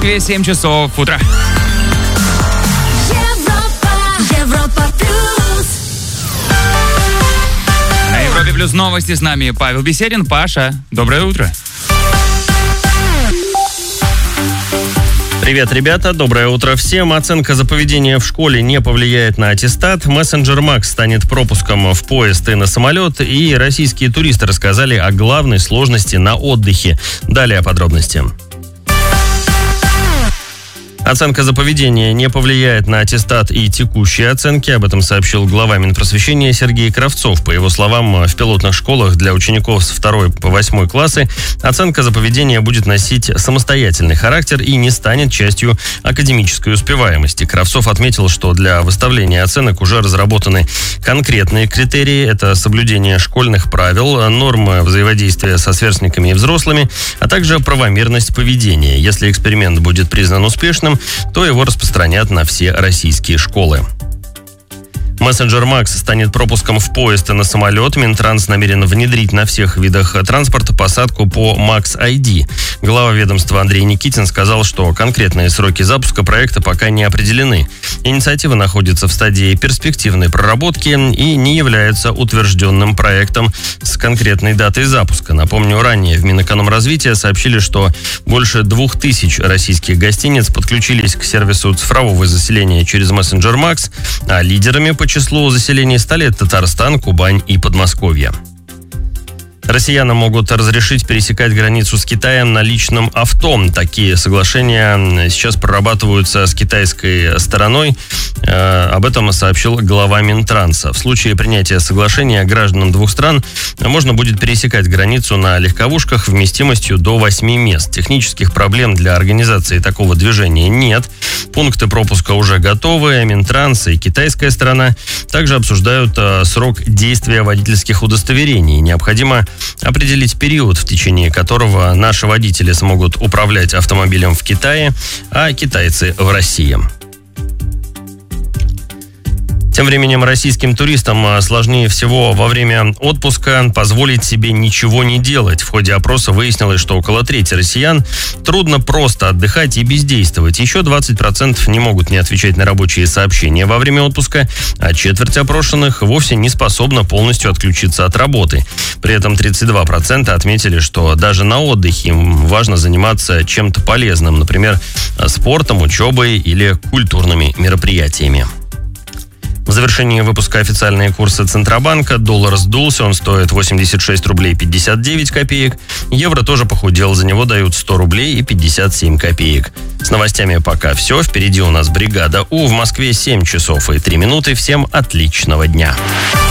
В 7 часов утра. Европа плюс. На Европе плюс новости с нами Павел Беседин. Паша, доброе утро. Привет, ребята, доброе утро всем. Оценка за поведение в школе не повлияет на аттестат. Мессенджер Макс станет пропуском в поезд и на самолет. И российские туристы рассказали о главной сложности на отдыхе. Далее подробности. Оценка за поведение не повлияет на аттестат и текущие оценки. Об этом сообщил глава Минпросвещения Сергей Кравцов. По его словам, в пилотных школах для учеников с 2 по 8 классы оценка за поведение будет носить самостоятельный характер и не станет частью академической успеваемости. Кравцов отметил, что для выставления оценок уже разработаны конкретные критерии. Это соблюдение школьных правил, нормы взаимодействия со сверстниками и взрослыми, а также правомерность поведения. Если эксперимент будет признан успешным, то его распространят на все российские школы. Мессенджер Макс станет пропуском в поезд и на самолет. Минтранс намерен внедрить на всех видах транспорта посадку по Max ID. Глава ведомства Андрей Никитин сказал, что конкретные сроки запуска проекта пока не определены. Инициатива находится в стадии перспективной проработки и не является утвержденным проектом с конкретной датой запуска. Напомню, ранее в Минэкономразвития сообщили, что больше 2000 российских гостиниц подключились к сервису цифрового заселения через мессенджер Макс, а лидерами по числу заселений стали Татарстан, Кубань и Подмосковье. Россиянам могут разрешить пересекать границу с Китаем на личном авто. Такие соглашения сейчас прорабатываются с китайской стороной. Об этом сообщил глава Минтранса. В случае принятия соглашения гражданам двух стран можно будет пересекать границу на легковушках вместимостью до 8 мест. Технических проблем для организации такого движения нет. Пункты пропуска уже готовы. Минтранс и китайская сторона также обсуждают срок действия водительских удостоверений. Необходимо определить период, в течение которого наши водители смогут управлять автомобилем в Китае, а китайцы в России. Тем временем российским туристам сложнее всего во время отпуска позволить себе ничего не делать. В ходе опроса выяснилось, что около трети россиян трудно просто отдыхать и бездействовать. Еще 20% не могут не отвечать на рабочие сообщения во время отпуска, а четверть опрошенных вовсе не способна полностью отключиться от работы. При этом 32% отметили, что даже на отдыхе им важно заниматься чем-то полезным, например, спортом, учебой или культурными мероприятиями. В завершении выпуска официальные курсы Центробанка. Доллар сдулся, он стоит 86 рублей 59 копеек. Евро тоже похудел, за него дают 100 рублей и 57 копеек. С новостями пока все. Впереди у нас бригада У. В Москве 7 часов и 3 минуты. Всем отличного дня.